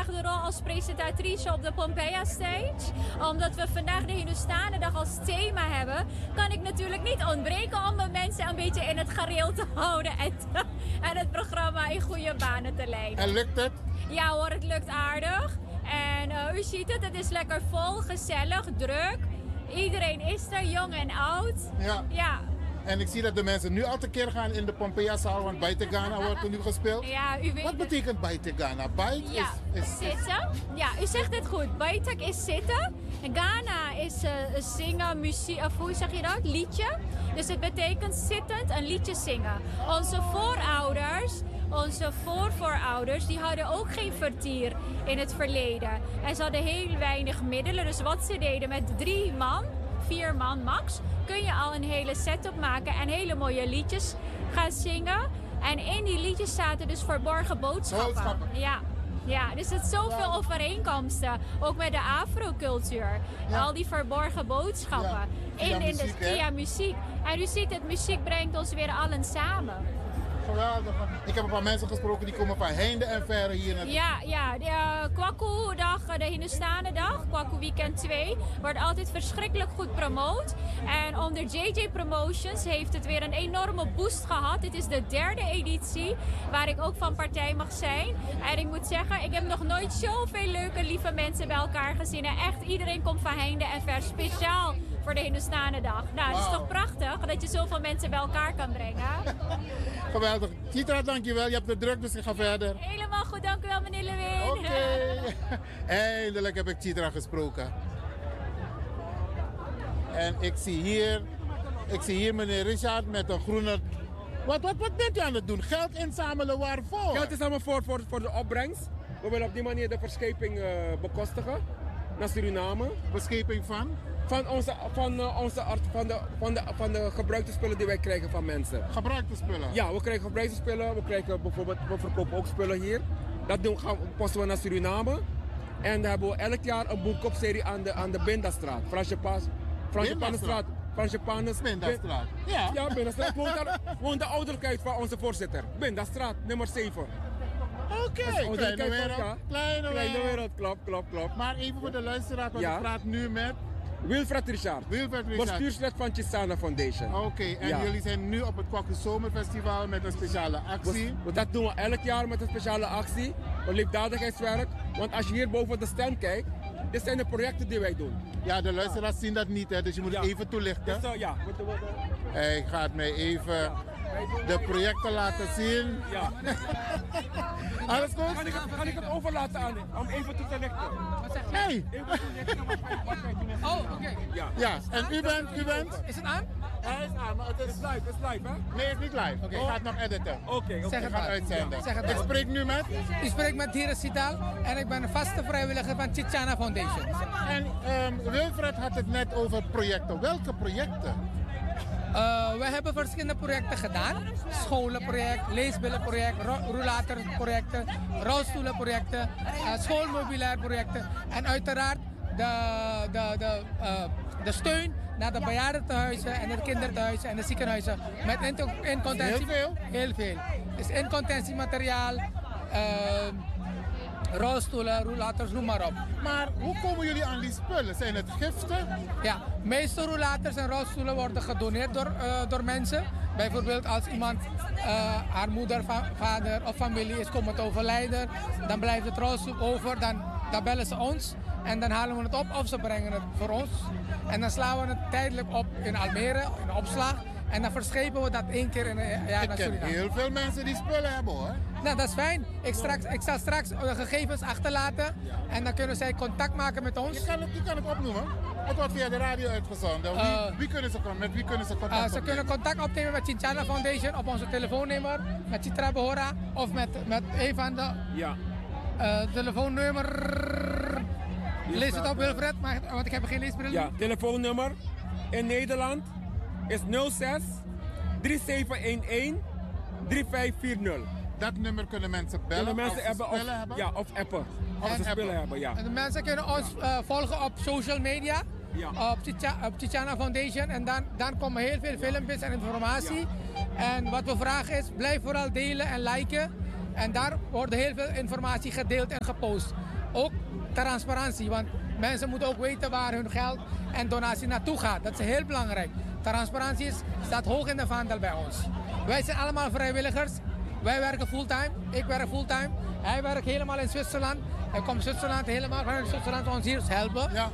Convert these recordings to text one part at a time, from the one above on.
graag de rol als presentatrice op de Pompeia Stage. Omdat we vandaag de Hindustanendag als thema hebben, kan ik natuurlijk niet ontbreken om de mensen een beetje in het gareel te houden en het programma in goede banen te leiden. En lukt het? Ja hoor, het lukt aardig. En u ziet het is lekker vol, gezellig, druk. Iedereen is er, jong en oud. Ja. En ik zie dat de mensen nu al tekeer gaan in de Pompeiazaal, want Baite Ghana wordt er nu gespeeld. Ja, u weet Wat betekent Baite Ghana? Baite is zitten. Ja, u zegt het goed. Baitek is zitten. Ghana is zingen, muziek, of hoe zeg je dat? Liedje. Dus het betekent zittend een liedje zingen. Onze voorouders, die hadden ook geen vertier in het verleden. En ze hadden heel weinig middelen. Dus wat ze deden met 3 man, 4 man max, kun je al een hele setup maken en hele mooie liedjes gaan zingen. En in die liedjes zaten dus verborgen boodschappen. Ja, dus het zoveel overeenkomsten. Ook met de afrocultuur. Al die verborgen boodschappen. Via muziek. En u ziet het, muziek brengt ons weer allen samen. Geweldig. Ik heb een paar mensen gesproken die komen van heinde en verre hier naartoe. Ja, de Kwaku-dag, de Hindustanendag, Kwaku Weekend 2, wordt altijd verschrikkelijk goed promoot. En onder JJ Promotions heeft het weer een enorme boost gehad. Dit is de 3e editie waar ik ook van partij mag zijn. En ik moet zeggen, ik heb nog nooit zoveel leuke, lieve mensen bij elkaar gezien. En echt, iedereen komt van heinde en ver, speciaal voor de Hindustanendag. Nou, het is toch prachtig dat je zoveel mensen bij elkaar kan brengen. Geweldig. Chitra, dankjewel. Je hebt de druk, dus ik ga verder. Helemaal goed, dank u wel meneer Lewin. Oké. Eindelijk heb ik Chitra gesproken. En ik zie hier meneer Richard met een groene... Wat bent u aan het doen? Geld inzamelen waarvoor? Geld inzamelen voor de opbrengst. We willen op die manier de verscheping bekostigen naar Suriname. Bescheping van? Van de gebruikte spullen die wij krijgen van mensen. Gebruikte spullen? Ja, we krijgen gebruikte spullen. We verkopen ook spullen hier. Dat posten we naar Suriname. En dan hebben we elk jaar een boekopserie aan de Bindastraat. Bindastraat. Ja, Bindastraat. Woont de ouderlijkheid van onze voorzitter. Bindastraat, nummer 7. Oké, kleine wereld. Kleine wereld, klopt. Maar even voor de luisteraar, want ik praat nu met... Wilfred Richard. Bestuurslid van Chisana Foundation. Oké, en jullie zijn nu op het Kwaku Zomerfestival met een speciale actie. Dat doen we elk jaar met een speciale actie. Een liefdadigheidswerk. Want als je hier boven de stand kijkt, dit zijn de projecten die wij doen. Ja, de luisteraars zien dat niet, hè, dus je moet het even toelichten. Ik ga het mij even de projecten laten zien. Ja. Alles goed? Kan ik het overlaten aan om even toe te lichten? Hey! Oh, oké. Ja, en u bent? Is het aan? Hij is aan, maar het is live, hè? Nee, het is niet live. Ik ga het nog editen. Oké. Zeg het Gaat maar. uitzenden. Zeg het Ik maar. spreek nu met? Ik spreek met Hira Sital en ik ben een vaste vrijwilliger van Chichana Foundation. En Wilfred had het net over projecten. Welke projecten? We hebben verschillende projecten gedaan. Scholenproject, leesbillenproject, rollatorprojecten, rolstoelenprojecten, schoolmobilair projecten. En uiteraard de steun naar de bejaardentehuizen en de kinderthuizen en de ziekenhuizen. Met incontinentie. Heel veel? Heel veel. Dus incontinentiemateriaal, rolstoelen, rollators, noem maar op. Maar hoe komen jullie aan die spullen? Zijn het giften? Ja, de meeste rollators en rolstoelen worden gedoneerd door mensen. Bijvoorbeeld als iemand, haar moeder, vader of familie is komen te overlijden, dan blijft het rolstoel over, dan bellen ze ons en dan halen we het op of ze brengen het voor ons. En dan slaan we het tijdelijk op in Almere, in de opslag. En dan verschepen we dat 1 keer in een jaar naar Suriname. Heel veel mensen die spullen hebben, hoor. Nou, dat is fijn. Ik zal straks de gegevens achterlaten en dan kunnen zij contact maken met ons. Je kan het opnoemen. Het wordt via de radio uitgezonden. Met wie kunnen ze contact opnemen? Ze kunnen contact opnemen met Chinchana Foundation op onze telefoonnummer, met Chitra Behora of met een van de telefoonnummer. Lees het op, Wilfred, want ik heb geen leesbril. Ja, telefoonnummer in Nederland is 06 3711 3540. Dat nummer kunnen mensen bellen. Kunnen mensen of hebben hebben? Ja, of appen. Of ze spullen hebben, ja. En de mensen kunnen ons volgen op social media, op Chichana Foundation. En dan komen heel veel filmpjes en informatie. En wat we vragen is, blijf vooral delen en liken. En daar wordt heel veel informatie gedeeld en gepost. Ook transparantie, want mensen moeten ook weten waar hun geld en donatie naartoe gaat. Dat is heel belangrijk. Transparantie staat hoog in de vaandel bij ons. Wij zijn allemaal vrijwilligers. Wij werken fulltime. Ik werk fulltime. Hij werkt helemaal in Zwitserland. Hij komt Zwitserland helemaal vanuit Zwitserland ons hier helpen. Ja.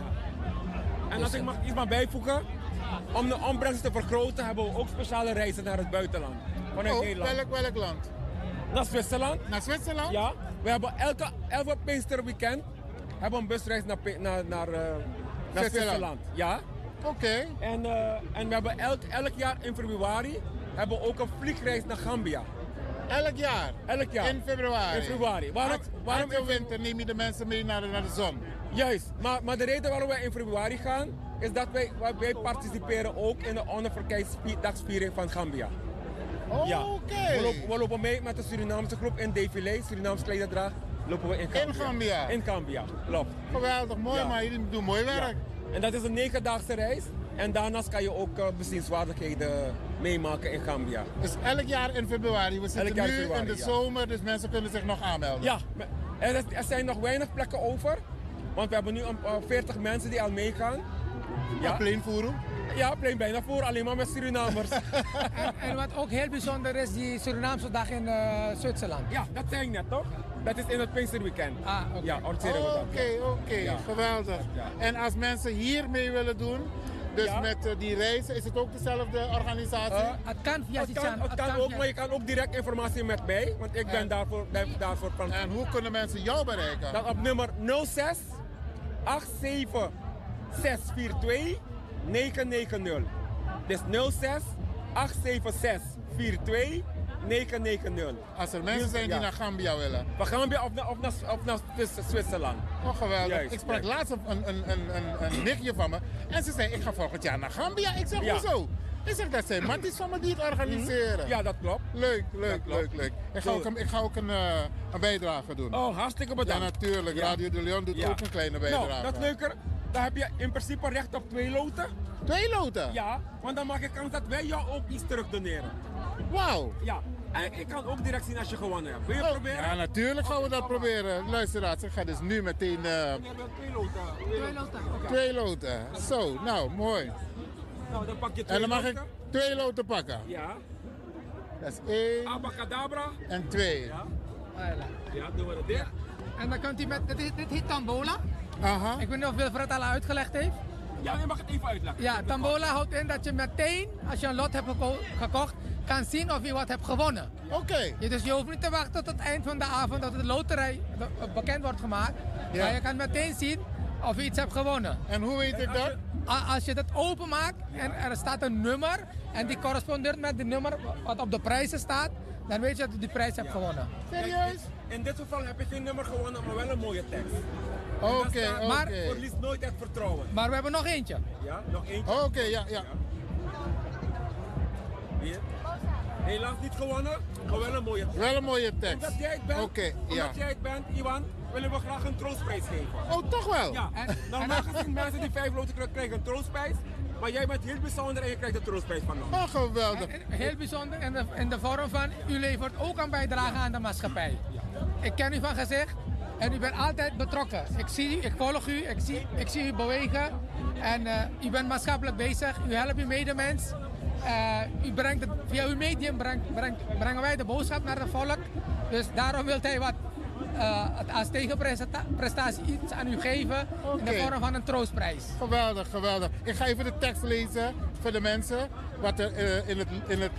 En als ik mag iets maar bijvoegen, om de opbrengst te vergroten hebben we ook speciale reizen naar het buitenland. Vanuit Nederland. Welk land? Naar Zwitserland. Naar Zwitserland? Ja. We hebben elke Pinksterweekend hebben een busreis naar Zwitserland. Ja. Oké. En we hebben elk jaar in februari hebben we ook een vliegreis naar Gambia. Elk jaar? Elk jaar. In februari? In februari. Waarom in winter neem je de mensen mee naar de zon? Juist, maar de reden waarom wij in februari gaan, is dat wij participeren ook in de onafhankelijkheidsdagsviering van Gambia. Oké. We lopen mee met de Surinaamse groep in défilé, Surinaams klederdracht, lopen we in Gambia. In Gambia? In Gambia, klopt. Geweldig, mooi, Ja. maar jullie doen mooi werk. Ja. En dat is een 9-daagse reis. En daarnaast kan je ook bezienswaardigheden meemaken in Gambia. Dus elk jaar in februari. We zitten jaar nu in februari, in de ja. zomer, dus mensen kunnen zich nog aanmelden. Ja, er zijn nog weinig plekken over. Want we hebben nu 40 mensen die al meegaan. Ja. Plein voeren. Ja, plein bijna voor, alleen maar met Surinamers. En wat ook heel bijzonder is, die Surinaamse dag in Zwitserland. Ja, dat zei ik net toch? Dat is in het Pinksterweekend. Ah, oké. Ja, organiseren we dat. Oké, Ja. geweldig. Ja. En als mensen hier mee willen doen, dus Ja. met die reizen, is het ook dezelfde organisatie? Het kan via Zichan. Het kan ook, maar je kan ook direct informatie met mij, want ik ben daarvoor van. En hoe kunnen mensen jou bereiken? Dat op nummer 06 87 642 990. Dus 06 876 42 990. Als er mensen zijn die Ja. naar Gambia willen. Van Gambia of naar Zwitserland. Oh, geweldig. Juist, Ik sprak ja. laatst op een nichtje van me. En ze zei, ik ga volgend jaar naar Gambia. Ik zeg, Ja. hoezo? Ik zeg, dat zijn matties van me die het organiseren. Ja, dat klopt. Leuk. klopt. Ik ga ook een bijdrage doen. Oh, hartstikke Ja, bedankt. natuurlijk. Ja. Radio de Leon doet Ja. ook een kleine bijdrage. Nou, dat is leuker. Dan heb je in principe recht op 2 loten. 2 loten? Ja, want dan maak je kans dat wij jou ook iets terug doneren. Wauw. Ja, en ik kan ook direct zien als je gewonnen hebt. Wil je Oh, proberen? ja, natuurlijk gaan we dat proberen. Luisteraars, ik ga dus nu meteen Wanneer heb je 2 loten? 2 loten. Zo, nou, mooi. Nou, dan pak je 2 En dan mag loten. ik 2 loten pakken. Ja. Dat is 1 Abacadabra. en 2. Ja. Ja, doen we dat dicht. En dan kunt u met, dit heet Tambola. Aha. Ik weet niet of Wilfred al uitgelegd heeft. Ja, je mag het even uitleggen. Ja, Tambola houdt in dat je meteen, als je een lot hebt gekocht, kan zien of je wat hebt gewonnen. Oké. Dus je hoeft niet te wachten tot het eind van de avond dat de loterij bekend wordt gemaakt. Ja. Maar je kan meteen zien of je iets hebt gewonnen. En hoe weet ik dat? Als je dat openmaakt en er staat een nummer en die correspondeert met het nummer wat op de prijzen staat, dan weet je dat je die prijs hebt gewonnen. Serieus? In dit geval heb je geen nummer gewonnen, maar wel een mooie tekst. Oké. Maar- Verlies nooit het vertrouwen. Maar we hebben nog eentje. Ja, nog eentje. Oké, ja. Hier. Helaas niet gewonnen, maar wel een mooie tekst. Wel een mooie tekst. Omdat jij het bent, Oké, ja. omdat jij het bent, Iwan, willen we graag een troostprijs geven. Oh, toch wel? Ja, normaal gezien mensen die 5 loten krijgen een troostprijs, maar jij bent heel bijzonder en je krijgt de troostprijs van ons. Oh, geweldig. Heel bijzonder in de vorm van, u levert ook een bijdrage aan de maatschappij. Ik ken u van gezicht en u bent altijd betrokken. Ik zie u, ik volg u, ik zie u bewegen en u bent maatschappelijk bezig. U helpt uw medemens. U brengt het, via uw medium brengen wij de boodschap naar het volk. Dus daarom wil hij wat als tegenprestatie iets aan u geven in de Oké. vorm van een troostprijs. Geweldig. Ik ga even de tekst lezen voor de mensen. Wat er in het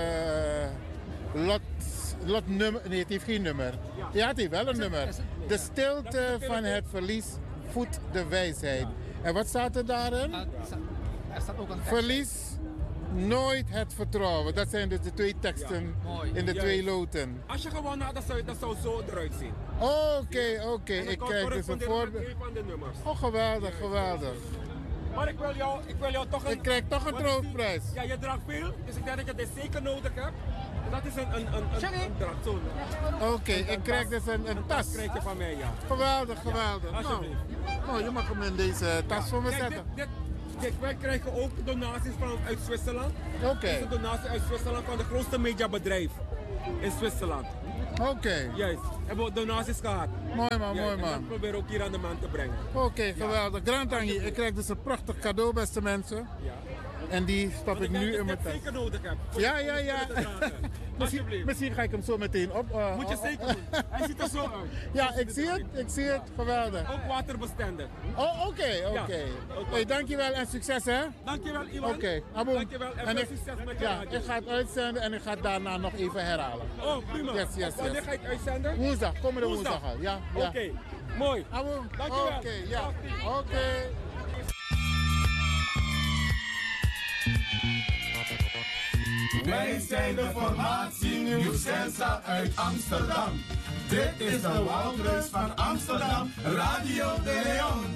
lotnummer... Nee, het heeft geen nummer. Ja, het heeft wel een nummer. De stilte van het verlies voedt de wijsheid. En wat staat er daarin? Er staat ook een tekst. Verlies nooit het vertrouwen. Dat zijn dus de 2 teksten Ja, mooi. in de Juist. 2 loten. Als je gewonnen had, dat zou zo eruit zien. Oké. En Ik dat kijk dus een correspondeert met voorbeeld. een van de nummers. Oh, geweldig. Maar ik wil jou toch een... Ik krijg toch een wat is die- troostprijs. Ja, je draagt veel, dus ik denk dat je dit zeker nodig hebt. En dat is een dracht, zo'n... Oké, ik krijg dus een tas. Dat krijg je van mij, ja. Geweldig. Nou, alsjeblieft. je mag hem in deze tas voor me Kijk, zetten. Kijk, wij krijgen ook donaties uit Zwitserland. Oké. Dit is een donatie uit Zwitserland van de grootste mediabedrijf in Zwitserland. Oké. Juist. Hebben we donaties gehad. Mooi man, Ja, mooi en man. dat proberen we ook hier aan de man te brengen. Oké, geweldig. Grand Tangi, ik krijg dus een prachtig cadeau, beste mensen. Ja. En die stap ik nu in mijn dat tas. zeker nodig heb. Ja, ja, ja. Alsjeblieft. Misschien ga ik hem zo meteen op. Moet je zeker doen. Hij ziet er zo uit. Ja, ik zie het. Geweldig. Ook waterbestendig. Oh, oké. Ja. Hey, dankjewel en succes hè. Dankjewel Iwan. Oké, Aboom. Dankjewel en En veel succes met je radio. ik ga het uitzenden en ik ga het daarna nog even herhalen. Oh, prima. Yes. Wanneer ga je het uitzenden? Woensdag, komende woensdag al. Ja. Oké, mooi. Aboom. Dankjewel. Oké, ja. Oké. Wij zijn de formatie Nieuw Sensa uit Amsterdam. Dit is de Woudreus van Amsterdam, Radio de Leon.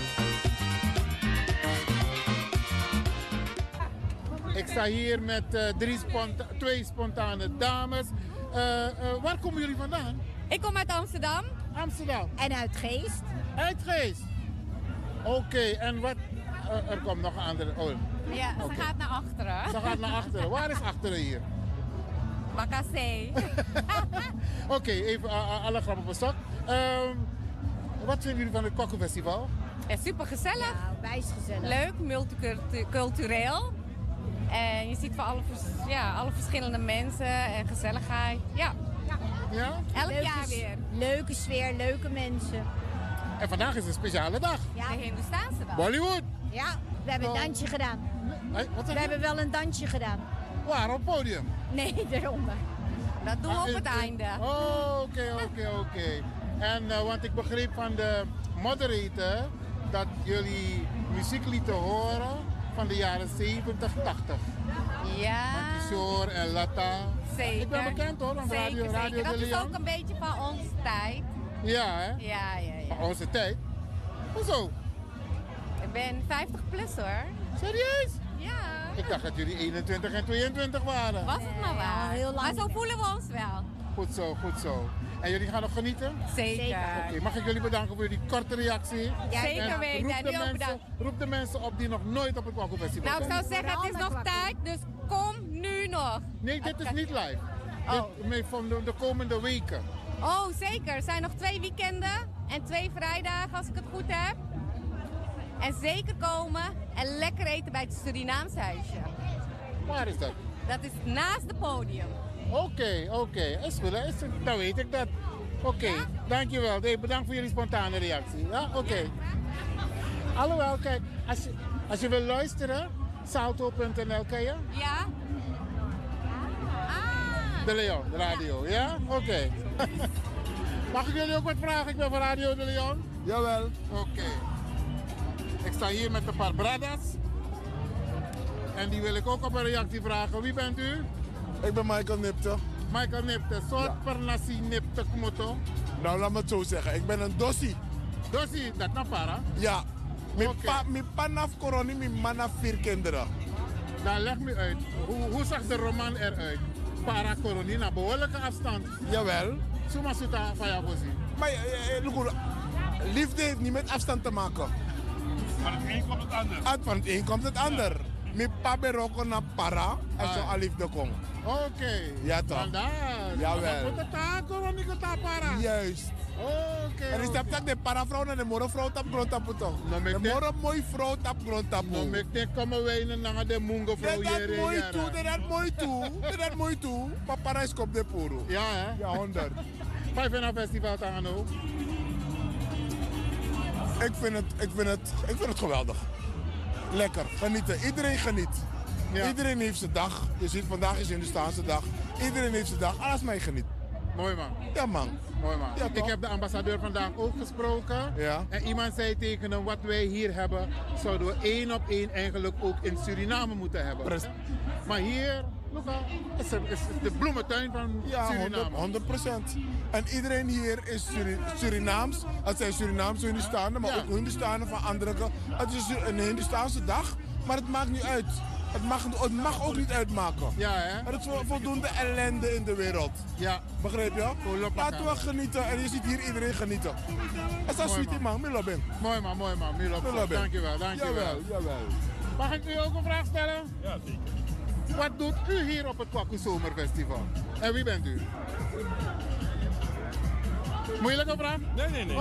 Ik sta hier met twee spontane dames. Waar komen jullie vandaan? Ik kom uit Amsterdam. Amsterdam. En uit Geest. Uit Geest. Oké, en wat? Er komt nog een andere. Oh, Ja, ze gaat naar achteren. ze gaat naar achteren. Waar is achteren hier? Makassé. Oké, even alle grappen op een stok. Wat vinden jullie van het Kokkenfestival? Super gezellig. Nou, wijs gezellig. Leuk, multicultureel. En je ziet van alle verschillende mensen en gezelligheid. Ja, Ja? elk Leuke jaar weer. Leuke sfeer, leuke mensen. En vandaag is een speciale dag. Ja, De Hindoestaanse dag. Bollywood. ja we hebben een dansje gedaan. Hey, wat We zeg je? hebben wel een dansje gedaan. Waar, op het podium? Nee, eronder. Dat doen we op het einde. Oh, oké. En want ik begreep van de moderator dat jullie muziek lieten horen van de jaren 70, 80. Ja, Kishore en Lata. zeker. Ik ben bekend hoor, aan Zeker, Radio zeker. Dat de is Leon. ook een beetje van onze tijd. Ja, hè? Ja. Van onze tijd. Hoezo? Ik ben 50 plus hoor. Serieus? Ja. Ik dacht dat jullie 21 en 22 waren. Was het maar Nee, waar. al heel lang Maar zo niet meer. voelen we ons wel. Goed zo. En jullie gaan nog genieten? Zeker. Oké, mag ik jullie bedanken voor jullie korte reactie? Zeker En weten. roep En de u ook mensen- bedankt. Roep de mensen op die nog nooit op het Kwakkelfestival Nou, ik zijn. zou zeggen, het is nog tijd, dus kom nu nog. Nee, dit is niet live. Oh. Dit van de komende weken. Oh, zeker. Er zijn nog 2 weekenden en 2 vrijdagen, als ik het goed heb. En zeker komen en lekker eten bij het Surinaams huisje. Waar is dat? Dat is naast het podium. Oké. Is goed, hè? Dan weet ik dat. Oké, dankjewel. Hey, bedankt voor jullie spontane reactie. Ja, oké. Alhoewel, kijk, als je wil luisteren, salto.nl ken je? Ja? Ah, De Leon, de radio, ja? Oké. Mag ik jullie ook wat vragen? Ik ben van Radio de Leon. Jawel. Oké. Ik sta hier met een paar bradas. En die wil ik ook op een reactie vragen. Wie bent u? Ik ben Michael Nipte. Michael Nipte, soort Ja. Pernasi Nipte Kmoto. Nou, laat me het zo zeggen. Ik ben een dossie. Dosi, dat na para. Ja. Mijn Oké. pa naf corona, mijn man heeft 4 kinderen. Dan leg me uit, hoe zag de roman eruit? Para Coroni, na behoorlijke afstand. Jawel. Suma suta van jou voorzien. Maar liefde heeft niet met afstand te maken. Van het een komt het ander. Van het een komt het ander. Mijn pa beroko naar para en zo al liefde komt. Oké. Ja, toch? Vandaar. Jawel. Wat de taak, Coroni, ta para. Juist. Oké. En is dat de para-vrouw naar de morenvrouw tap grond tapu toch? Nou, De met dit- moren mooi vrouw tap grond tapu. Nou, ik denk, kom maar wijnen naar de mungo vrouw Dat hier. mooi toe, dat mooi toe. Papa is kop de puro. Ja, hè? Ja, 100. 5 festival Tangano. Ik vind het geweldig. Lekker, genieten. Iedereen geniet. Ja. Iedereen heeft zijn dag. Je ziet, vandaag is Hindoestaanse dag. Iedereen heeft zijn dag. Alles mij geniet. Mooi man. Ja, man. Mooi man. Ja, Ik toch? heb de ambassadeur vandaag ook gesproken. Ja. En iemand zei tegen hem, wat wij hier hebben, zouden we 1 op 1 eigenlijk ook in Suriname moeten hebben. Precies. Maar hier, Luca, is de bloementuin van Ja, Suriname. 100%. En iedereen hier is Surinaams. Het zijn Surinaamse Hindustanen, maar Ja. ook Hindustanen van andere kanten. Het is een Hindustaanse dag, maar het maakt niet uit. Het mag ook niet uitmaken. Ja, hè? Er is voldoende ellende in de wereld. Ja. Begrijp je? Laten we genieten en je ziet hier iedereen genieten. Het is Mooi, sweetie man, Milo ben. Mooi man. Milo, Milo ben. dankjewel. Jawel. Mag ik u ook een vraag stellen? Ja, zeker. Wat doet u hier op het Kwaku Zomerfestival? En wie bent u? Moeilijke vraag? Nee.